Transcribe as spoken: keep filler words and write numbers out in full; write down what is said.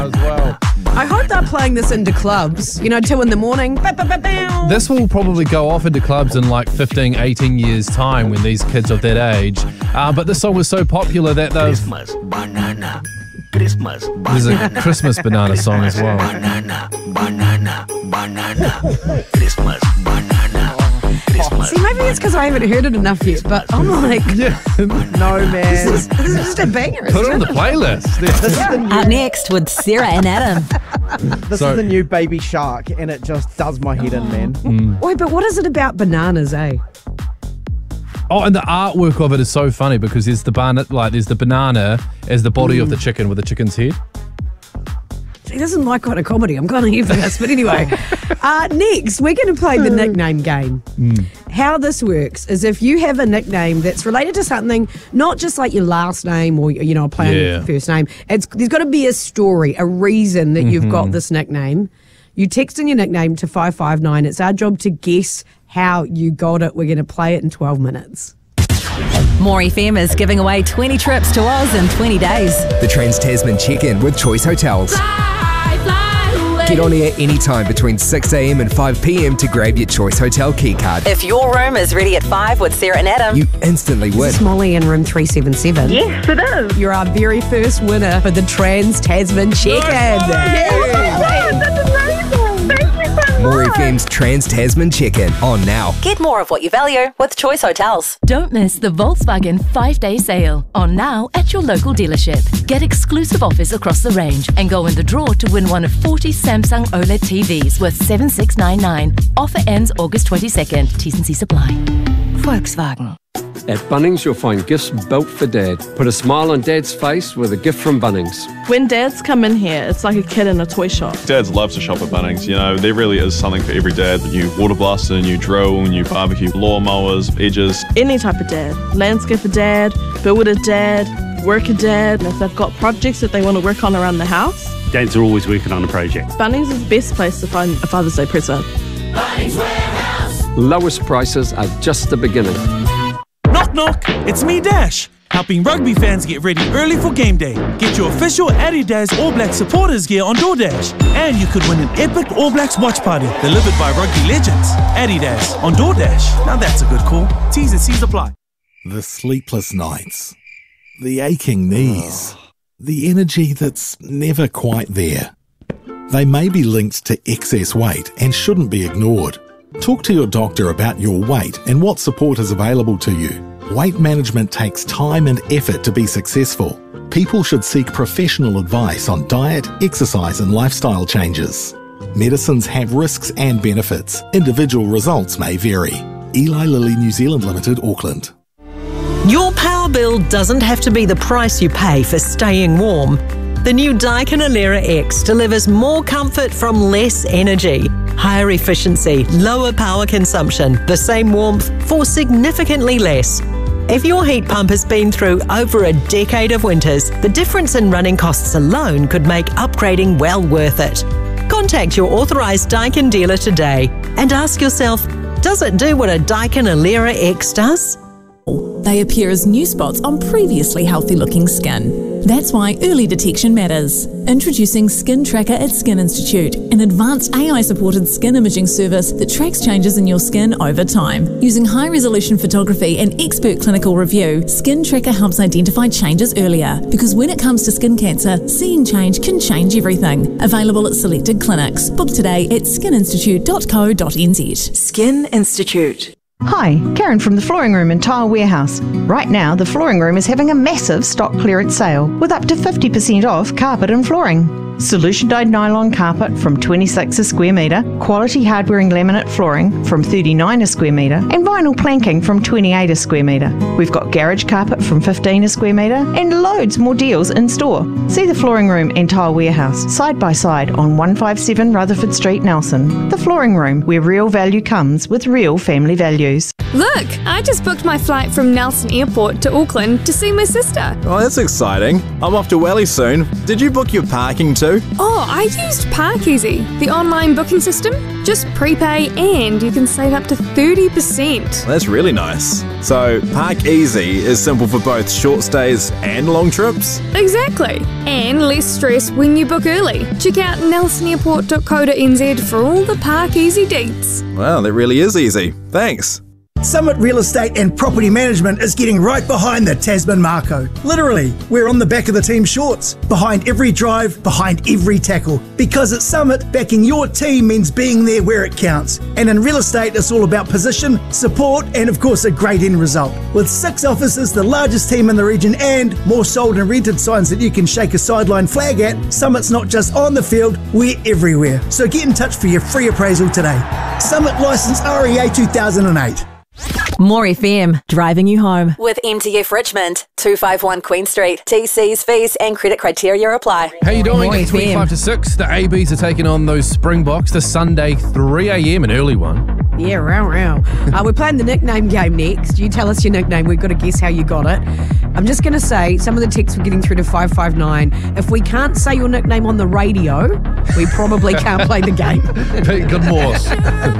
as well. I hope they're playing this into clubs, you know, two in the morning. Ba, ba, ba, ba. This will probably go off into clubs in like fifteen, eighteen years' time when these kids are that age. Uh, but this song was so popular that they've... Christmas banana. Christmas banana. There's a Christmas banana song as well. Banana, banana, banana. Christmas banana. Christmas. See, maybe it's because I haven't heard it enough yet, but I'm like, Yeah. no, man. This is, this is just a banger. Put it on the playlist. Up next with Sarah and Adam. This So- is the new Baby Shark, and it just does my head in, man. Wait, but what is it about bananas, eh? Oh, and the artwork of it is so funny because there's the banana, like there's the banana as the body of the chicken with the chicken's head. See, this isn't my kind of comedy. I'm kind of here for this. But anyway, uh, next, we're going to play the nickname game. How this works is if you have a nickname that's related to something, not just like your last name or, you know, a play on Yeah. your first name, it's, there's got to be a story, a reason that you've got this nickname. You text in your nickname to five five nine. It's our job to guess how you got it. We're going to play it in twelve minutes. More F M is giving away twenty trips to Oz in twenty days. The Trans-Tasman check-in with Choice Hotels. Get on air anytime between six a.m. and five p.m. to grab your Choice Hotel keycard. If your room is ready at five with Sarah and Adam, You instantly win. This is Molly in room three seven seven. Yes, it is. You're our very first winner for the Trans-Tasman check-in. That's amazing. Thank you so much. More F M's Trans-Tasman check-in on now. get more of what you value with Choice Hotels. Don't miss the Volkswagen five-day sale on now at your local dealership. Get exclusive offers across the range and go in the draw to win one of forty Samsung OLED T Vs worth seven thousand six hundred ninety-nine dollars. Offer ends August twenty-second. T's and C's apply. Volkswagen. At Bunnings, you'll find gifts built for Dad. Put a smile on Dad's face with a gift from Bunnings. When dads come in here, it's like a kid in a toy shop. Dads love to shop at Bunnings. You know, there really is something for every dad. New water blaster, new drill, new barbecue, lawnmowers, edges. Any type of dad. Landscaper dad, builder dad, worker dad. And if they've got projects that they want to work on around the house, Dads are always working on a project. Bunnings is the best place to find a Father's Day present. Lowest prices are just the beginning. Knock knock, it's me Dash, helping rugby fans get ready early for game day. Get your official Adidas All Blacks supporters gear on DoorDash, and you could win an epic All Blacks watch party delivered by rugby legends. Adidas on DoorDash, now that's a good call. T's and C's apply. The sleepless nights, the aching knees, the energy that's never quite there. They may be linked to excess weight and shouldn't be ignored. Talk to your doctor about your weight and what support is available to you. Weight management takes time and effort to be successful. People should seek professional advice on diet, exercise and lifestyle changes. Medicines have risks and benefits. Individual results may vary. Eli Lilly New Zealand Limited, Auckland. Your power bill doesn't have to be the price you pay for staying warm. The new Daikin Alera X delivers more comfort from less energy, higher efficiency, lower power consumption, the same warmth for significantly less. If your heat pump has been through over a decade of winters, the difference in running costs alone could make upgrading well worth it. Contact your authorised Daikin dealer today and ask yourself, does it do what a Daikin Alera X does? They appear as new spots on previously healthy-looking skin. That's why early detection matters. Introducing Skin Tracker at Skin Institute, an advanced A I-supported skin imaging service that tracks changes in your skin over time. Using high-resolution photography and expert clinical review, Skin Tracker helps identify changes earlier. Because when it comes to skin cancer, seeing change can change everything. Available at selected clinics. Book today at skin institute dot co dot n z. Skin Institute. Hi, Karen from the Flooring Room and Tile Warehouse. Right now, the Flooring Room is having a massive stock clearance sale with up to fifty percent off carpet and flooring. Solution dyed nylon carpet from twenty-six a square metre, quality hard wearing laminate flooring from thirty-nine a square metre, and vinyl planking from twenty-eight a square metre. We've got garage carpet from fifteen a square metre and loads more deals in store. See the Flooring Room and Tile Warehouse side by side on one fifty-seven Rutherford Street, Nelson. The Flooring Room, where real value comes with real family values. Look, I just booked my flight from Nelson Airport to Auckland to see my sister. Oh, that's exciting. I'm off to Welly soon. Did you book your parking too? do? Oh, I used Parkeasy, the online booking system. Just prepay and you can save up to thirty percent. That's really nice. So, Park Easy is simple for both short stays and long trips? Exactly. And less stress when you book early. Check out nelson airport dot co dot n z for all the Parkeasy deets. Wow, that really is easy. Thanks. Summit Real Estate and Property Management is getting right behind the Tasman Marco. Literally, we're on the back of the team shorts, behind every drive, behind every tackle. Because at Summit, backing your team means being there where it counts. And in real estate, it's all about position, support, and of course, a great end result. With six offices, the largest team in the region, and more sold and rented signs that you can shake a sideline flag at, Summit's not just on the field, we're everywhere. So get in touch for your free appraisal today. Summit Licence R E A two thousand eight. More F M, driving you home. With M T F Richmond, two fifty-one Queen Street. T Cs, fees and credit criteria apply. How you doing? More It's F M. twenty-five to six. The A Bs are taking on those Springboks. The Sunday three a.m. an early one. Yeah, row, row. Uh, we're playing the nickname game next. You tell us your nickname. We've got to guess how you got it. I'm just going to say some of the texts we're getting through to five five nine. If we can't say your nickname on the radio, we probably can't play the game. Pete Goodmore.